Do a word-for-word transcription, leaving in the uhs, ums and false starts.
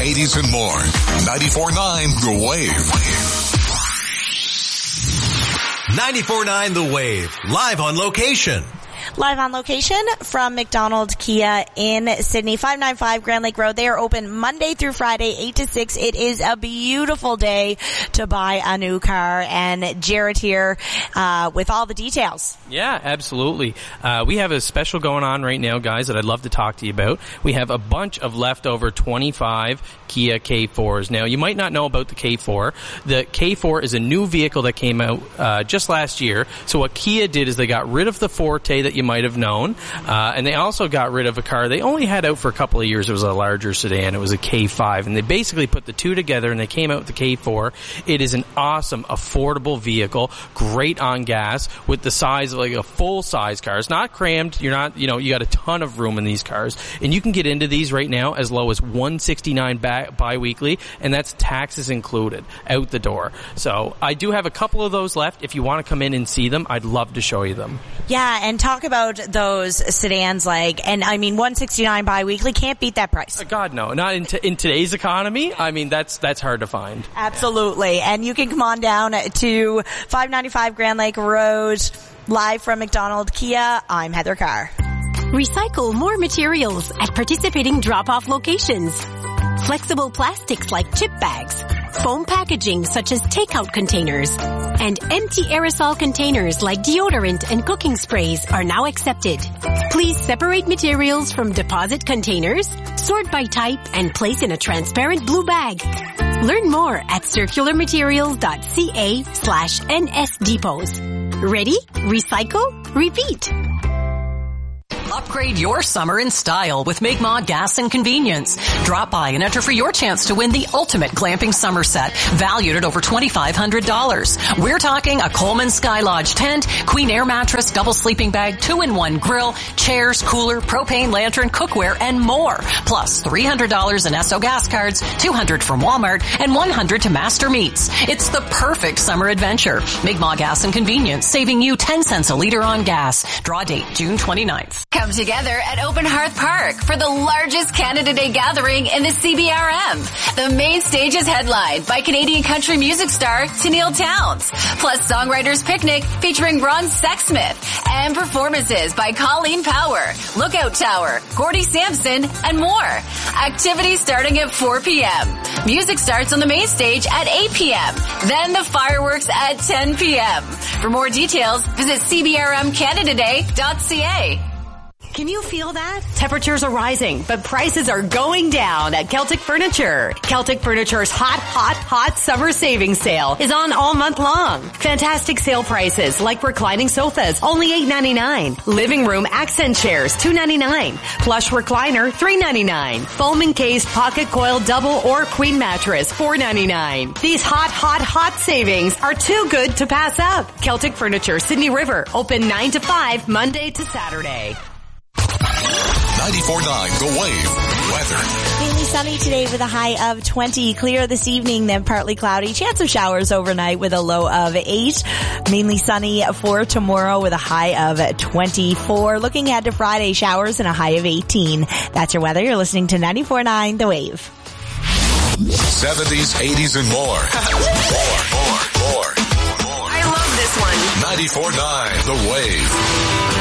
eighties, and more. ninety-four point nine The Wave. ninety-four point nine The Wave. Live on location. Live on location from McDonald Kia in Sydney, five ninety-five Grand Lake Road. They are open Monday through Friday, eight to six. It is a beautiful day to buy a new car, and Jared here uh, with all the details. Yeah, absolutely. Uh, we have a special going on right now, guys, that I'd love to talk to you about. We have a bunch of leftover twenty-five Kia K fours. Now, you might not know about the K four. The K four is a new vehicle that came out uh, just last year. So what Kia did is they got rid of the Forte that you might have known, uh, and they also got rid of a car they only had out for a couple of years. It was a larger sedan. It was a K five, and they basically put the two together, and they came out with the K four. It is an awesome, affordable vehicle, great on gas, with the size of like a full-size car. It's not crammed. You're not, you know, you got a ton of room in these cars, and you can get into these right now as low as one sixty-nine bi- bi-weekly, and that's taxes included out the door. So I do have a couple of those left. If you want to come in and see them, I'd love to show you them. Yeah, and talk about those sedans, like, and I mean, one sixty-nine bi-weekly, can't beat that price. Uh, God, no. Not in, t- in today's economy. I mean, that's that's hard to find. Absolutely. Yeah. And you can come on down to five ninety-five Grand Lake Road, live from McDonald Kia. I'm Heather Carr. Recycle more materials at participating drop-off locations. Flexible plastics like chip bags, foam packaging such as takeout containers, and empty aerosol containers like deodorant and cooking sprays are now accepted. Please separate materials from deposit containers, sort by type, and place in a transparent blue bag. Learn more at circularmaterials.ca slash nsdepots. Ready? Recycle? Repeat. Upgrade your summer in style with Mi'kmaq Gas and Convenience. Drop by and enter for your chance to win the ultimate glamping summer set, valued at over twenty-five hundred dollars. We're talking a Coleman Sky Lodge tent, Queen Air mattress, double sleeping bag, two-in-one grill, chairs, cooler, propane lantern, cookware, and more. Plus three hundred dollars in Esso gas cards, two hundred dollars from Walmart, and one hundred dollars to Master Meats. It's the perfect summer adventure. Mi'kmaq Gas and Convenience, saving you ten cents a liter on gas. Draw date June twenty-ninth. Come together at Open Hearth Park for the largest Canada Day gathering in the C B R M. The main stage is headlined by Canadian country music star Tennille Townes, plus Songwriters Picnic featuring Ron Sexsmith, and performances by Colleen Power, Lookout Tower, Gordie Sampson, and more. Activities starting at four p.m. Music starts on the main stage at eight p.m. Then the fireworks at ten p.m. For more details, visit c b r m canada day dot c a. Can you feel that? Temperatures are rising, but prices are going down at Celtic Furniture. Celtic Furniture's hot, hot, hot summer savings sale is on all month long. Fantastic sale prices like reclining sofas, only eight ninety-nine. Living room accent chairs, two ninety-nine. Plush recliner, three ninety-nine. Foam encased pocket coil double or queen mattress, four ninety-nine. These hot, hot, hot savings are too good to pass up. Celtic Furniture, Sydney River, open nine to five, Monday to Saturday. ninety-four point nine The Wave. Weather. Mainly sunny today with a high of twenty. Clear this evening, then partly cloudy. Chance of showers overnight with a low of eight. Mainly sunny for tomorrow with a high of twenty-four. Looking ahead to Friday, showers and a high of eighteen. That's your weather. You're listening to ninety-four point nine The Wave. seventies, eighties, and more. more, more, more, more. I love this one. ninety-four point nine The Wave.